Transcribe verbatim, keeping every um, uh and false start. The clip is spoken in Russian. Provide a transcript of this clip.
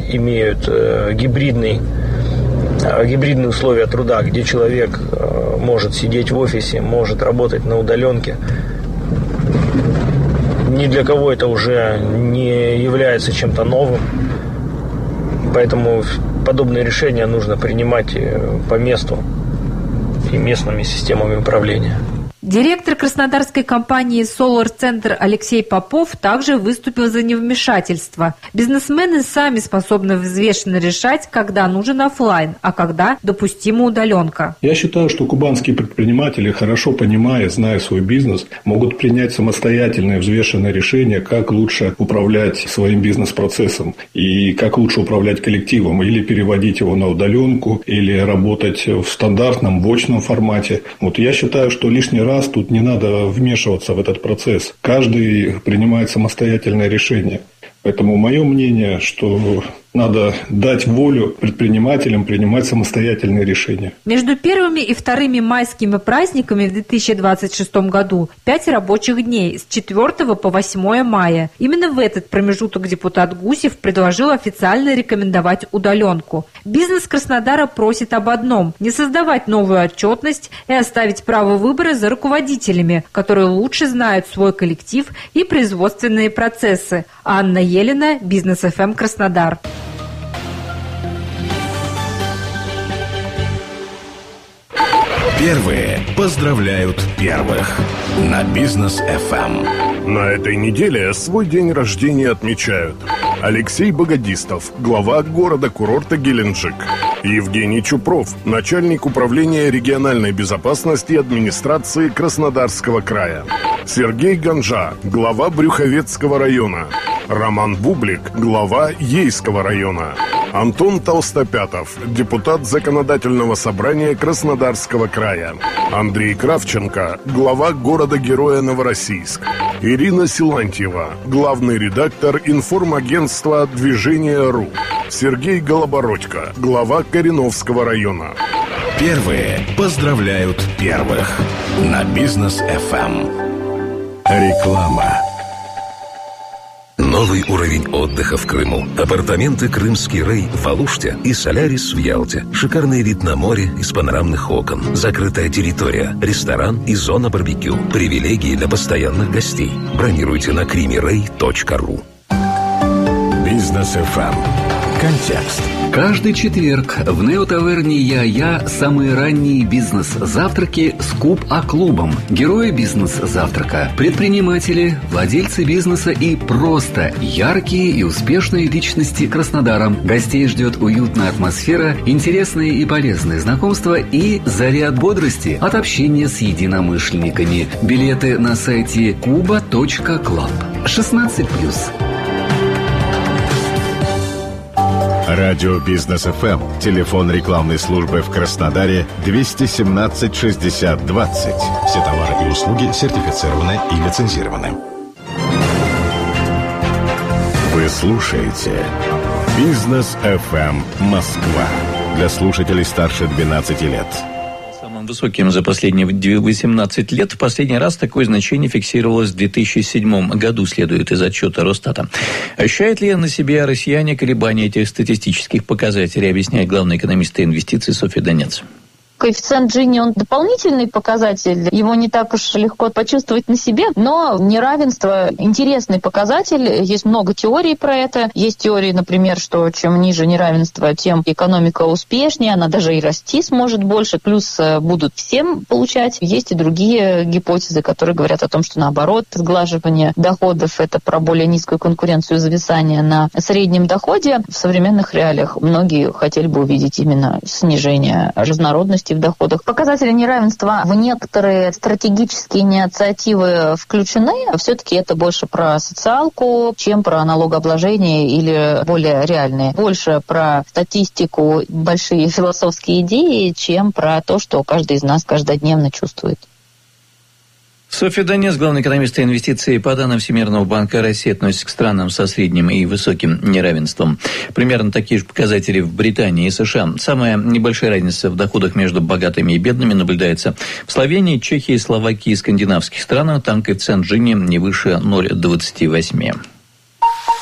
имеют гибридный, гибридные условия труда, где человек может сидеть в офисе, может работать на удаленке, ни для кого это уже не является чем-то новым. Поэтому подобные решения нужно принимать по месту и местными системами управления. Директор краснодарской компании Solar Center Алексей Попов также выступил за невмешательство. Бизнесмены сами способны взвешенно решать, когда нужен офлайн, а когда допустима удаленка. Я считаю, что кубанские предприниматели, хорошо понимая, зная свой бизнес, могут принять самостоятельное взвешенное решение, как лучше управлять своим бизнес-процессом и как лучше управлять коллективом, или переводить его на удаленку, или работать в стандартном, в очном формате. Вот я считаю, что лишний раз тут не надо вмешиваться в этот процесс. Каждый принимает самостоятельное решение. Поэтому мое мнение, что надо дать волю предпринимателям принимать самостоятельные решения. Между первыми и вторыми майскими праздниками в две тысячи двадцать шестом году пять рабочих дней с четвёртого по восьмое мая. Именно в этот промежуток депутат Гусев предложил официально рекомендовать удаленку. Бизнес Краснодара просит об одном – не создавать новую отчетность и оставить право выбора за руководителями, которые лучше знают свой коллектив и производственные процессы. Анна Елена, Бизнес эф эм Краснодар. Первые поздравляют первых на Бизнес эф эм. На этой неделе свой день рождения отмечают Алексей Богодистов, глава города-курорта Геленджик; Евгений Чупров, начальник управления региональной безопасности администрации Краснодарского края; Сергей Ганжа, глава Брюховецкого района; Роман Бублик, глава Ейского района; Антон Толстопятов, депутат Законодательного собрания Краснодарского края; Андрей Кравченко, глава города-героя Новороссийск; Ирина Силантьева, главный редактор информагентства «Движение.ру», Сергей Голобородько, глава Кореновского района. Первые поздравляют первых на Бизнес эф эм. Реклама. Новый уровень отдыха в Крыму. Апартаменты «Крымский Рэй» в Алуште и «Солярис» в Ялте. Шикарный вид на море из панорамных окон. Закрытая территория, ресторан и зона барбекю. Привилегии для постоянных гостей. Бронируйте на кримирэй точка ру. Бизнес эф эм. Контекст. Каждый четверг в Неотаверне Я-Я самые ранние бизнес-завтраки с Куб-А-клубом. Герои бизнес-завтрака, предприниматели, владельцы бизнеса и просто яркие и успешные личности Краснодара. Гостей ждет уютная атмосфера, интересные и полезные знакомства и заряд бодрости от общения с единомышленниками. Билеты на сайте куба точка клаб. шестнадцать плюс. Радио Бизнес эф эм. Телефон рекламной службы в Краснодаре двести семнадцать шестьдесят двадцать. Все товары и услуги сертифицированы и лицензированы. Вы слушаете Бизнес эф эм Москва. Для слушателей старше двенадцати лет. Высоким за последние восемнадцать лет. В последний раз такое значение фиксировалось в две тысячи седьмом году, следует из отчета Росстата. Ощущают ли на себе россияне колебания этих статистических показателей, объясняет главный экономист инвестиций Софья Донец. Коэффициент Джини, он дополнительный показатель, его не так уж легко почувствовать на себе, но неравенство – интересный показатель, есть много теорий про это. Есть теории, например, что чем ниже неравенство, тем экономика успешнее, она даже и расти сможет больше, плюс будут всем получать. Есть и другие гипотезы, которые говорят о том, что наоборот, сглаживание доходов – это про более низкую конкуренцию, зависание на среднем доходе. В современных реалиях многие хотели бы увидеть именно снижение разнородности в доходах. Показатели неравенства в некоторые стратегические инициативы включены. Все-таки это больше про социалку, чем про налогообложение или более реальные. Больше про статистику, большие философские идеи, чем про то, что каждый из нас каждодневно чувствует. Софья Донец, главный экономист инвестиций. По данным Всемирного банка, Россия относится к странам со средним и высоким неравенством. Примерно такие же показатели в Британии и США. Самая небольшая разница в доходах между богатыми и бедными наблюдается в Словении, Чехии, Словакии и скандинавских странах. Там коэффициент Джини не выше ноль целых двадцать восемь сотых.